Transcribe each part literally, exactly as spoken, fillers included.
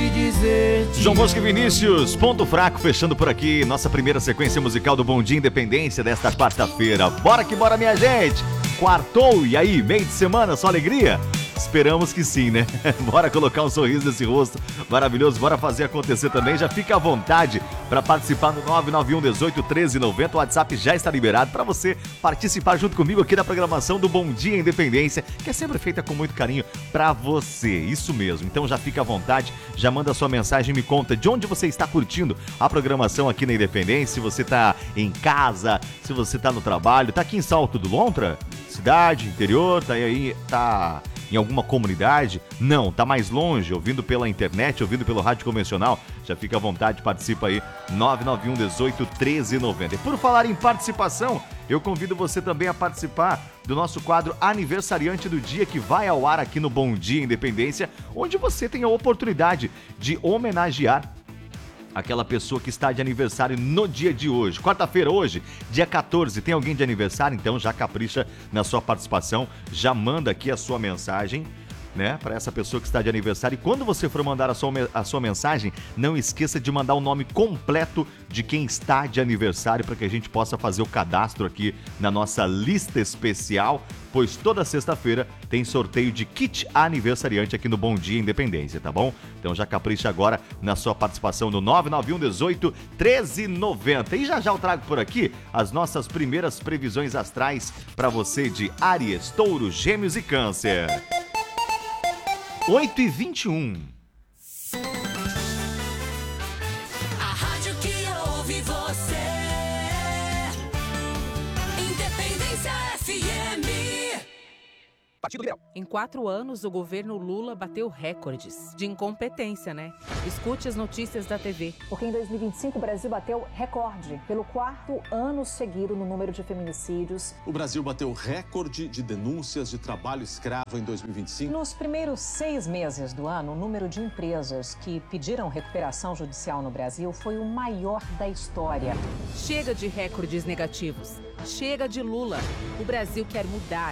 dizer. João Bosco e Vinícius, ponto fraco, fechando por aqui nossa primeira sequência musical do Bom Dia Independência desta quarta-feira. Bora que bora, minha gente! Quartou, e aí, meio de semana, só alegria? Esperamos que sim, né? Bora colocar um sorriso nesse rosto maravilhoso, bora fazer acontecer também. Já fica à vontade para participar no nove nove um, dezoito, treze, noventa. O WhatsApp já está liberado para você participar junto comigo aqui da programação do Bom Dia Independência, que é sempre feita com muito carinho para você. Isso mesmo. Então já fica à vontade, já manda sua mensagem e me conta de onde você está curtindo a programação aqui na Independência. Se você está em casa, se você está no trabalho, tá aqui em Salto do Lontra, cidade, interior, tá aí, tá em alguma comunidade? Não, tá mais longe, ouvindo pela internet, ouvindo pelo rádio convencional? Já fica à vontade, participa aí, nove nove um, dezoito, treze, noventa. E por falar em participação, eu convido você também a participar do nosso quadro Aniversariante do Dia, que vai ao ar aqui no Bom Dia Independência, onde você tem a oportunidade de homenagear aquela pessoa que está de aniversário no dia de hoje. Quarta-feira hoje, dia quatorze, tem alguém de aniversário? Então já capricha na sua participação, já manda aqui a sua mensagem, né, para essa pessoa que está de aniversário. E quando você for mandar a sua, a sua mensagem, não esqueça de mandar o nome completo de quem está de aniversário, para que a gente possa fazer o cadastro aqui na nossa lista especial, pois toda sexta-feira tem sorteio de kit aniversariante aqui no Bom Dia Independência, tá bom? Então já capricha agora na sua participação no nove nove um, dezoito, treze, noventa. E já já eu trago por aqui as nossas primeiras previsões astrais para você de Áries, Touro, Gêmeos e Câncer. oito e vinte e um. A rádio que ouve você. Independência F M. Partido Liberal. Em quatro anos, o governo Lula bateu recordes de incompetência, né? Escute as notícias da T V. Porque em dois mil e vinte e cinco o Brasil bateu recorde pelo quarto ano seguido no número de feminicídios. O Brasil bateu recorde de denúncias de trabalho escravo em dois mil e vinte e cinco. Nos primeiros seis meses do ano, o número de empresas que pediram recuperação judicial no Brasil foi o maior da história. Chega de recordes negativos. Chega de Lula. O Brasil quer mudar.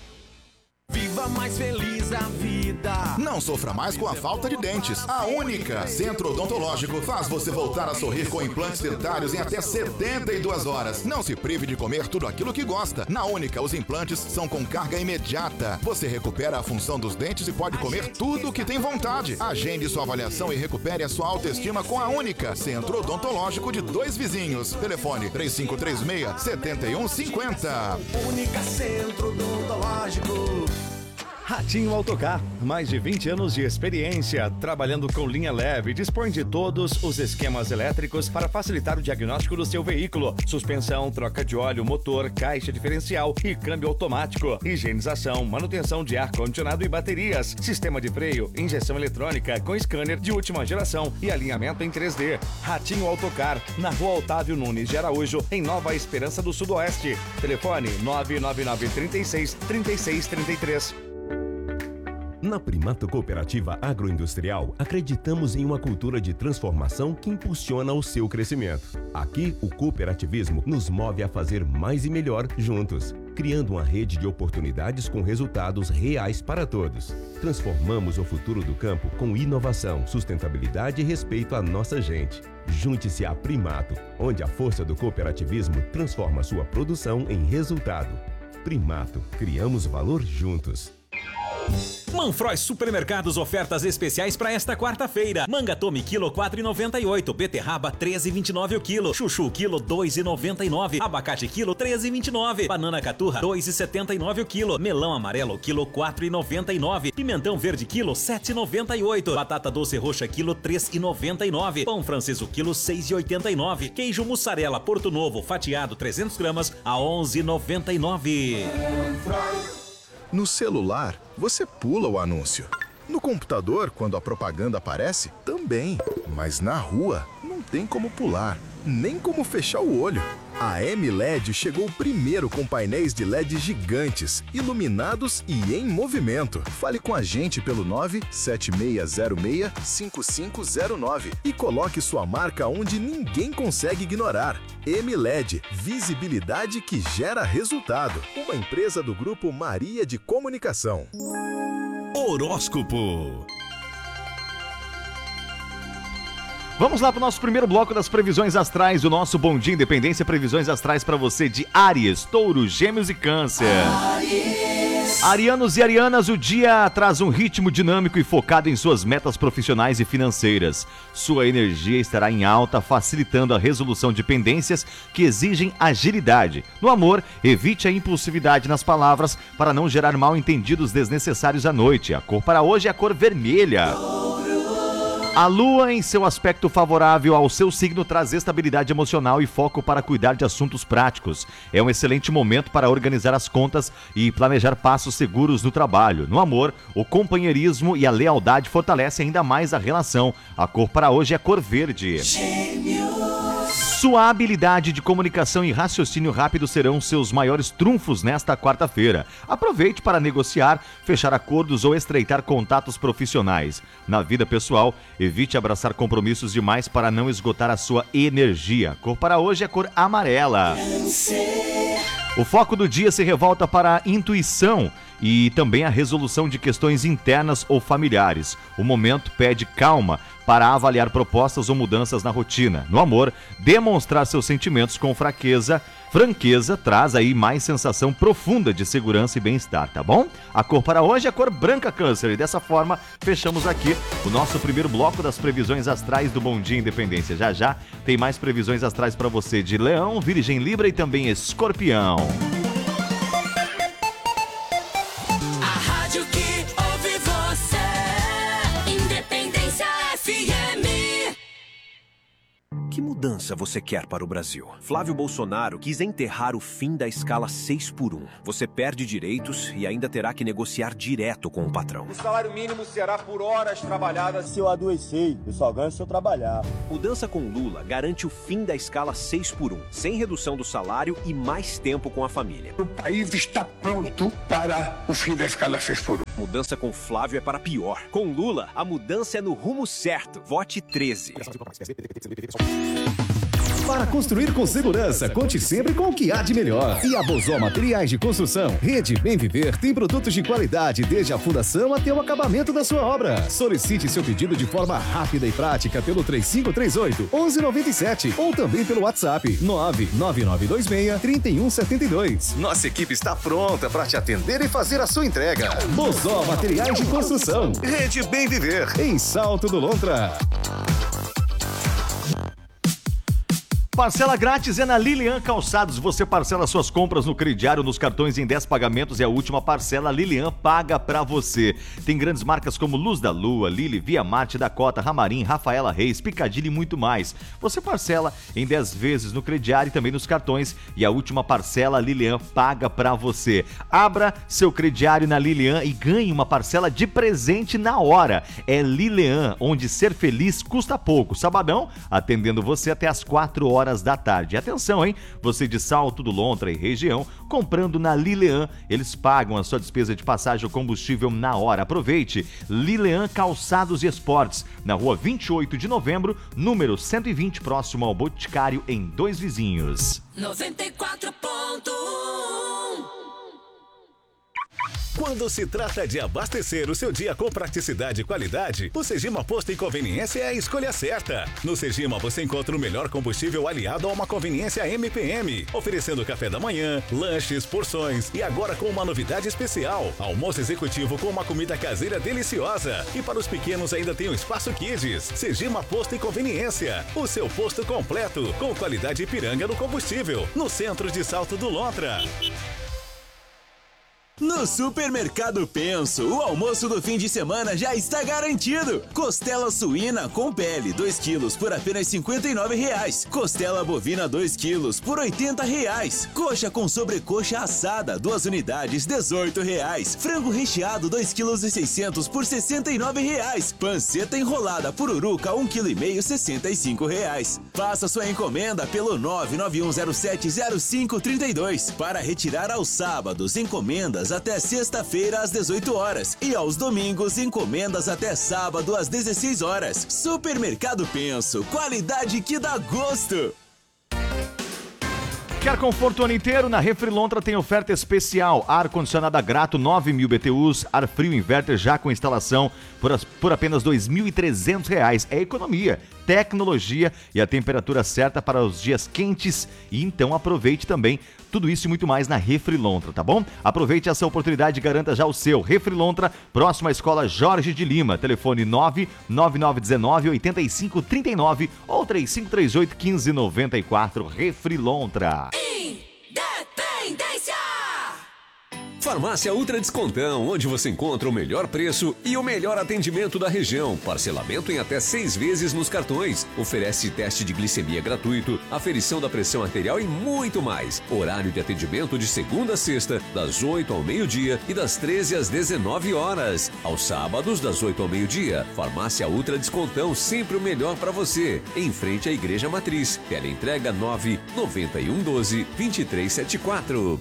Viva mais feliz a vida. Não sofra mais com a falta de dentes. A Única Centro Odontológico faz você voltar a sorrir com implantes dentários em até setenta e duas horas. Não se prive de comer tudo aquilo que gosta. Na Única, os implantes são com carga imediata. Você recupera a função dos dentes e pode comer tudo o que tem vontade. Agende sua avaliação e recupere a sua autoestima com a Única Centro Odontológico de Dois Vizinhos. Telefone três cinco três seis, sete um cinco zero. Única Centro Odontológico. Ratinho Autocar, mais de vinte anos de experiência, trabalhando com linha leve, dispõe de todos os esquemas elétricos para facilitar o diagnóstico do seu veículo. Suspensão, troca de óleo, motor, caixa diferencial e câmbio automático. Higienização, manutenção de ar-condicionado e baterias. Sistema de freio, injeção eletrônica com scanner de última geração e alinhamento em três D. Ratinho Autocar, na rua Otávio Nunes de Araújo, em Nova Esperança do Sudoeste. Telefone nove nove nove, trinta e seis, trinta e seis, trinta e três. Na Primato Cooperativa Agroindustrial, acreditamos em uma cultura de transformação que impulsiona o seu crescimento. Aqui, o cooperativismo nos move a fazer mais e melhor juntos, criando uma rede de oportunidades com resultados reais para todos. Transformamos o futuro do campo com inovação, sustentabilidade e respeito à nossa gente. Junte-se à Primato, onde a força do cooperativismo transforma sua produção em resultado. Primato, criamos valor juntos. Manfroy Supermercados, ofertas especiais para esta quarta-feira. Manga Tome quilo quatro e noventa e oito, beterraba treze e vinte e nove o quilo, chuchu quilo dois e noventa e nove, abacate quilo treze e vinte e nove, banana caturra dois e setenta e nove o quilo, melão amarelo quilo quatro e noventa e nove, pimentão verde quilo sete e noventa e oito, batata doce roxa quilo três e noventa e nove, pão francês o quilo seis e oitenta e nove, queijo mussarela Porto Novo fatiado trezentos gramas a onze e noventa e nove. No celular, você pula o anúncio. No computador, quando a propaganda aparece, também. Mas na rua, não tem como pular, nem como fechar o olho. A M L E D chegou primeiro com painéis de L E D gigantes, iluminados e em movimento. Fale com a gente pelo nove sete seis zero seis, cinco cinco zero nove e coloque sua marca onde ninguém consegue ignorar. M L E D, visibilidade que gera resultado. Uma empresa do Grupo Maria de Comunicação. Horóscopo. Vamos lá para o nosso primeiro bloco das previsões astrais do nosso Bom Dia Independência. Previsões astrais para você de Áries, Touro, Gêmeos e Câncer. Áries. Arianos e arianas, o dia traz um ritmo dinâmico e focado em suas metas profissionais e financeiras. Sua energia estará em alta, facilitando a resolução de pendências que exigem agilidade. No amor, evite a impulsividade nas palavras para não gerar mal-entendidos desnecessários à noite. A cor para hoje é a cor vermelha. A lua, em seu aspecto favorável ao seu signo, traz estabilidade emocional e foco para cuidar de assuntos práticos. É um excelente momento para organizar as contas e planejar passos seguros no trabalho. No amor, o companheirismo e a lealdade fortalecem ainda mais a relação. A cor para hoje é a cor verde. Gêmeos. Sua habilidade de comunicação e raciocínio rápido serão seus maiores trunfos nesta quarta-feira. Aproveite para negociar, fechar acordos ou estreitar contatos profissionais. Na vida pessoal, evite abraçar compromissos demais para não esgotar a sua energia. A cor para hoje é a cor amarela. O foco do dia se revolta para a intuição e também a resolução de questões internas ou familiares. O momento pede calma para avaliar propostas ou mudanças na rotina. No amor, demonstrar seus sentimentos com fraqueza, franqueza traz aí mais sensação profunda de segurança e bem-estar, tá bom? A cor para hoje é a cor branca, Câncer. E dessa forma, fechamos aqui o nosso primeiro bloco das previsões astrais do Bom Dia Independência. Já já tem mais previsões astrais para você de Leão, Virgem, Libra e também Escorpião. Que mudança você quer para o Brasil? Flávio Bolsonaro quis enterrar o fim da escala seis por um. Você perde direitos e ainda terá que negociar direto com o patrão. O salário mínimo será por horas trabalhadas. Se eu adoecer, eu só ganho se eu trabalhar. Mudança com Lula garante o fim da escala seis por um, sem redução do salário e mais tempo com a família. O país está pronto para o fim da escala seis por um. Mudança com Flávio é para pior. Com Lula, a mudança é no rumo certo. Vote treze. Para construir com segurança, conte sempre com o que há de melhor. E a Bozó Materiais de Construção, Rede Bem Viver, tem produtos de qualidade desde a fundação até o acabamento da sua obra. Solicite seu pedido de forma rápida e prática pelo três cinco três oito, um um nove sete ou também pelo WhatsApp nove nove nove dois seis, três um sete dois. Nossa equipe está pronta para te atender e fazer a sua entrega. Bozó Materiais de Construção, Rede Bem Viver, em Salto do Lontra. Parcela grátis é na Lilian Calçados. Você parcela suas compras no crediário, nos cartões em dez pagamentos e a última parcela Lilian paga pra você. Tem grandes marcas como Luz da Lua, Lili, Via Marte, Dakota, Ramarim, Rafaela Reis, Picadilly e muito mais. Você parcela em dez vezes no crediário e também nos cartões e a última parcela Lilian paga pra você. Abra seu crediário na Lilian e ganhe uma parcela de presente na hora. É Lilian, onde ser feliz custa pouco. Sabadão, atendendo você até as quatro horas da tarde. Atenção, hein? Você de Salto do Lontra e região, comprando na Lilian, eles pagam a sua despesa de passagem ou combustível na hora. Aproveite! Lilian Calçados e Esportes, na rua vinte e oito de novembro, número cento e vinte, próximo ao Boticário, em Dois Vizinhos. noventa e quatro ponto um. Quando se trata de abastecer o seu dia com praticidade e qualidade, o Segima Posto e Conveniência é a escolha certa. No Segima você encontra o melhor combustível aliado a uma conveniência M P M, oferecendo café da manhã, lanches, porções e agora com uma novidade especial, almoço executivo com uma comida caseira deliciosa. E para os pequenos ainda tem o Espaço Kids. Segima Posto e Conveniência, o seu posto completo, com qualidade Ipiranga no combustível, no centro de Salto do Lontra. No Supermercado Penso, o almoço do fim de semana já está garantido. Costela suína com pele, dois quilos por apenas cinquenta e nove reais. Costela bovina, dois quilos por oitenta reais. Coxa com sobrecoxa assada, duas unidades, dezoito reais. Frango recheado, dois quilos e seiscentos por sessenta e nove reais. Panceta enrolada pururuca, um quilo e meio, sessenta e cinco reais. Faça sua encomenda pelo nove nove um zero sete zero cinco três dois. Para retirar aos sábados, encomendas até sexta-feira às dezoito horas e aos domingos encomendas até sábado às dezesseis horas. Supermercado Penso, qualidade que dá gosto. Quer conforto o ano inteiro? Na Refrilontra tem oferta especial. Ar-condicionado Grato nove mil B T Us, ar frio inverter já com instalação por, as, por apenas dois mil e trezentos reais. É economia. tecnologia e a temperatura certa para os dias quentes. E então aproveite também tudo isso e muito mais na Refrilontra, tá bom? Aproveite essa oportunidade e garanta já o seu. Refrilontra, próxima à Escola Jorge de Lima. Telefone nove nove nove um nove oito cinco três nove ou três cinco três oito um cinco nove quatro. Refrilontra. Independência! Farmácia Ultra Descontão, onde você encontra o melhor preço e o melhor atendimento da região. Parcelamento em até seis vezes nos cartões. Oferece teste de glicemia gratuito, aferição da pressão arterial e muito mais. Horário de atendimento de segunda a sexta, das oito ao meio-dia e das treze às dezenove horas. Aos sábados, das oito ao meio-dia. Farmácia Ultra Descontão, sempre o melhor para você. Em frente à Igreja Matriz. Teleentrega nove nove um um doze vinte e três setenta e quatro.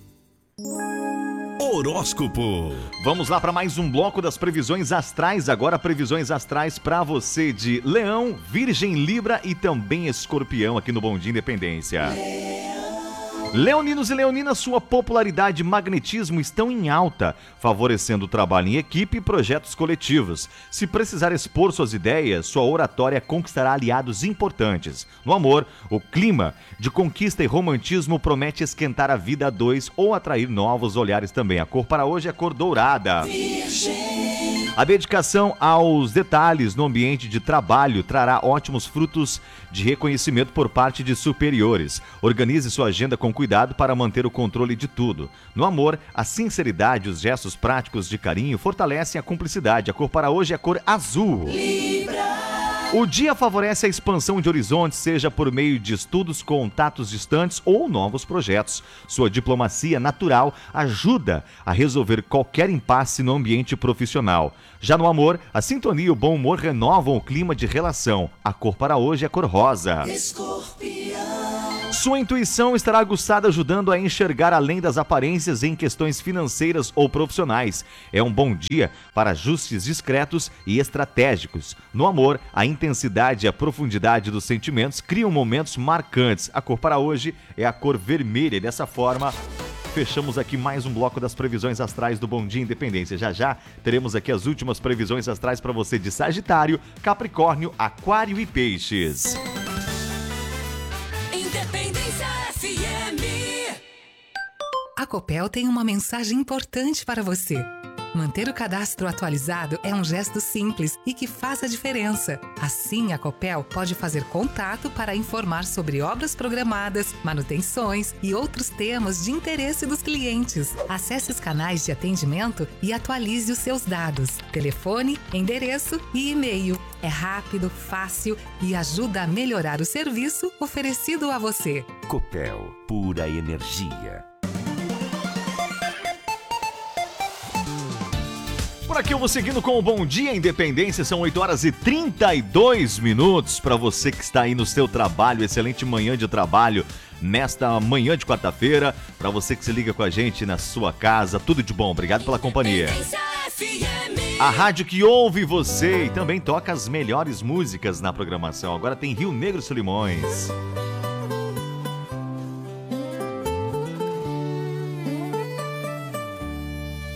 Horóscopo. Vamos lá para mais um bloco das previsões astrais. Agora previsões astrais para você de Leão, Virgem, Libra e também Escorpião aqui no Bom Dia Independência. Leoninos e leoninas, sua popularidade e magnetismo estão em alta, favorecendo o trabalho em equipe e projetos coletivos. Se precisar expor suas ideias, sua oratória conquistará aliados importantes. No amor, o clima de conquista e romantismo promete esquentar a vida a dois ou atrair novos olhares também. A cor para hoje é a cor dourada. A dedicação aos detalhes no ambiente de trabalho trará ótimos frutos de reconhecimento por parte de superiores. Organize sua agenda com cuidado para manter o controle de tudo. No amor, a sinceridade e os gestos práticos de carinho fortalecem a cumplicidade. A cor para hoje é a cor azul. O dia favorece a expansão de horizontes, seja por meio de estudos, contatos distantes ou novos projetos. Sua diplomacia natural ajuda a resolver qualquer impasse no ambiente profissional. Já no amor, a sintonia e o bom humor renovam o clima de relação. A cor para hoje é a cor rosa. Sua intuição estará aguçada, ajudando a enxergar além das aparências em questões financeiras ou profissionais. É um bom dia para ajustes discretos e estratégicos. No amor, a intensidade e a profundidade dos sentimentos criam momentos marcantes. A cor para hoje é a cor vermelha. E dessa forma, fechamos aqui mais um bloco das previsões astrais do Bom Dia Independência. Já já teremos aqui as últimas previsões astrais para você de Sagitário, Capricórnio, Aquário e Peixes. Independência F M. A Copel tem uma mensagem importante para você. Manter o cadastro atualizado é um gesto simples e que faz a diferença. Assim, a Copel pode fazer contato para informar sobre obras programadas, manutenções e outros temas de interesse dos clientes. Acesse os canais de atendimento e atualize os seus dados, telefone, endereço e e-mail. É rápido, fácil e ajuda a melhorar o serviço oferecido a você. Copel, pura energia. Por aqui eu vou seguindo com o Bom Dia Independência, são oito horas e trinta e dois minutos para você que está aí no seu trabalho, excelente manhã de trabalho nesta manhã de quarta-feira, para você que se liga com a gente na sua casa, tudo de bom, obrigado pela companhia. A rádio que ouve você e também toca as melhores músicas na programação, agora tem Rio Negro Solimões.